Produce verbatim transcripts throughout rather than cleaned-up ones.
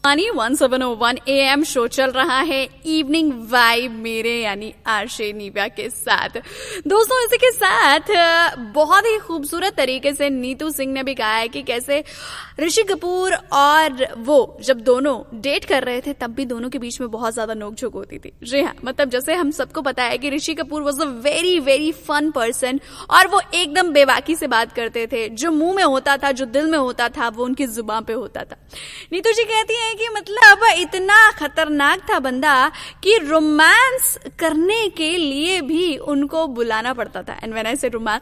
यानी one seven O one A M show चल रहा है इवनिंग वाइब मेरे यानी आरशे नीव्या के साथ। दोस्तों इसी के साथ बहुत ही खूबसूरत तरीके से नीतू सिंह ने भी कहा है कि कैसे ऋषि कपूर और वो जब दोनों डेट कर रहे थे तब भी दोनों के बीच में बहुत ज्यादा नोकझोंक होती थी। जी हाँ, मतलब जैसे हम सबको पता है कि Rishi Kapoor was a very very fun person और वो एकदम बेबाकी से बात करते थे। जो मुंह में होता था, जो दिल में होता था, वो उनकी जुबान पे होता था। नीतू जी कहती है कि मतलब इतना खतरनाक था बंदा कि रोमांस करने के लिए भी उनको बुलाना पड़ता था। एंड व्हेन आई से रोमांस,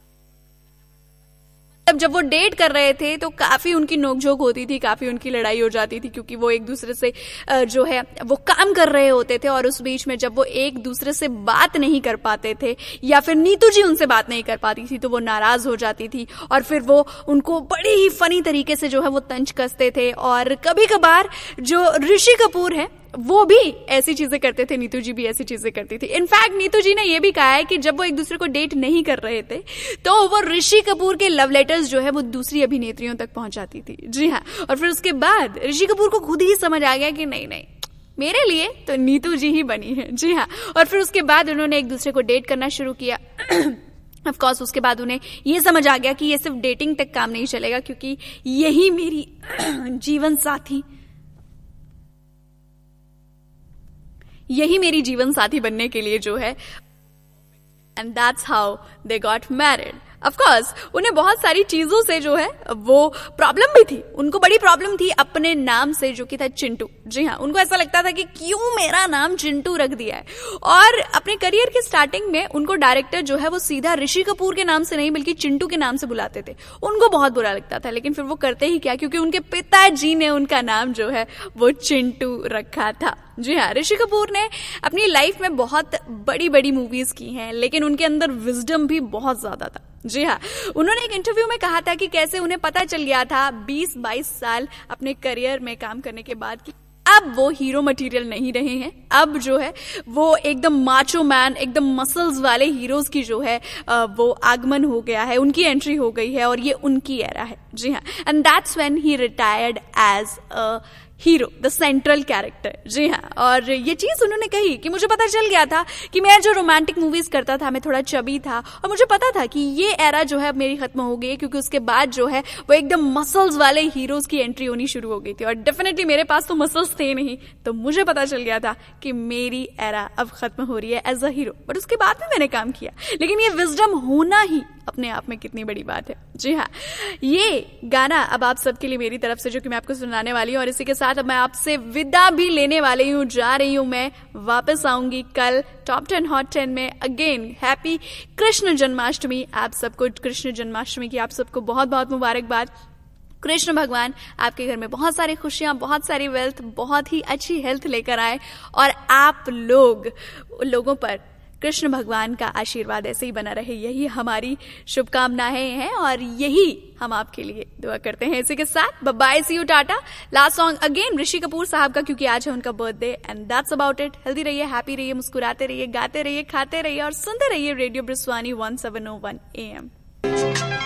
तब जब वो डेट कर रहे थे तो काफी उनकी नोकझोंक होती थी, काफी उनकी लड़ाई हो जाती थी क्योंकि वो एक दूसरे से जो है वो काम कर रहे होते थे और उस बीच में जब वो एक दूसरे से बात नहीं कर पाते थे या फिर नीतू जी उनसे बात नहीं कर पाती थी तो वो नाराज हो जाती थी और फिर वो उनको बड़े ही फनी तरीके से जो है वो तंज कसते थे। और कभी कभार जो ऋषि कपूर है वो भी ऐसी चीजें करते थे, नीतू जी भी ऐसी चीजें करती थी। इनफैक्ट नीतू जी ने यह भी कहा है कि जब वो एक दूसरे को डेट नहीं कर रहे थे तो वो ऋषि कपूर के लव लेटर्स जो है वो दूसरी अभिनेत्रियों तक पहुंचाती थी। जी हाँ, और फिर उसके बाद ऋषि कपूर को खुद ही समझ आ गया कि नहीं नहीं मेरे लिए तो नीतू जी ही बनी है। जी हाँ, और फिर उसके बाद उन्होंने एक दूसरे को डेट करना शुरू किया। ऑफ कोर्स उसके बाद उन्हें ये समझ आ गया कि ये सिर्फ डेटिंग तक काम नहीं चलेगा क्योंकि यही मेरी जीवन साथी यही मेरी जीवन साथी बनने के लिए जो है। And that's how they got married. Of course उन्हें बहुत सारी चीजों से जो है वो प्रॉब्लम भी थी। उनको बड़ी प्रॉब्लम थी अपने नाम से जो कि था चिंटू। जी हाँ, उनको ऐसा लगता था कि क्यों मेरा नाम चिंटू रख दिया है। और अपने करियर के स्टार्टिंग में उनको डायरेक्टर जो है वो सीधा ऋषि कपूर के नाम से नहीं बल्कि चिंटू के नाम से बुलाते थे। उनको बहुत बुरा लगता था लेकिन फिर वो करते ही क्या, क्योंकि उनके पिताजी ने उनका नाम जो है वो चिंटू रखा था। जी हाँ, ऋषि कपूर ने अपनी लाइफ में बहुत बड़ी बड़ी मूवीज की हैं लेकिन उनके अंदर विजडम भी बहुत ज्यादा था। जी हाँ, उन्होंने एक इंटरव्यू में कहा था कि कैसे उन्हें पता चल गया था बीस बाईस साल अपने करियर में काम करने के बाद कि अब वो हीरो मटेरियल नहीं रहे हैं। अब जो है वो एकदम माचो मैन, एकदम मसल्स वाले हीरोज की जो है वो आगमन हो गया है, उनकी एंट्री हो गई है और ये उनकी एरा है। जी हाँ, and that's when he retired as a hero, the central character. जी हाँ, और ये चीज उन्होंने कही कि मुझे पता चल गया था कि मैं जो रोमांटिक मूवीज करता था मैं थोड़ा चबी था और मुझे पता था कि ये एरा जो है मेरी खत्म हो गई है क्योंकि उसके बाद जो है वो एकदम मसल्स वाले हीरोज की एंट्री होनी शुरू हो गई थी और डेफिनेटली मेरे पास तो मसल्स थे नहीं, तो मुझे पता चल गया था कि मेरी एरा अब खत्म हो रही है एज अ हीरो। बट उसके बाद भी मैंने काम किया, लेकिन ये विजडम होना ही अपने आप में कितनी बड़ी बात है। जी हाँ, ये गाना अब आप सबके लिए मेरी तरफ से जो कि मैं आपको सुनाने वाली हूँ और इसी के साथ अब मैं आपसे विदा भी लेने वाली हूँ, जा रही हूँ मैं। वापस आऊंगी कल टॉप टेन हॉट टेन में। अगेन हैप्पी कृष्ण जन्माष्टमी आप सबको, कृष्ण जन्माष्टमी की आप सबको बहुत बहुत मुबारकबाद। कृष्ण भगवान आपके घर में बहुत सारी खुशियां, बहुत सारी वेल्थ, बहुत ही अच्छी हेल्थ लेकर आए और आप लोग लोगों पर कृष्ण भगवान का आशीर्वाद ऐसे ही बना रहे, यही हमारी शुभकामनाएं हैं और यही हम आपके लिए दुआ करते हैं। इसी के साथ bye bye, C you, Tata. Last song again Rishi Kapoor साहब का क्योंकि आज है उनका birthday and that's about it. Healthy रहिए, हैप्पी रहिए, मुस्कुराते रहिए, गाते रहिए, खाते रहिए और सुनते रहिए radio ब्रिस्वानी one seven O one A M.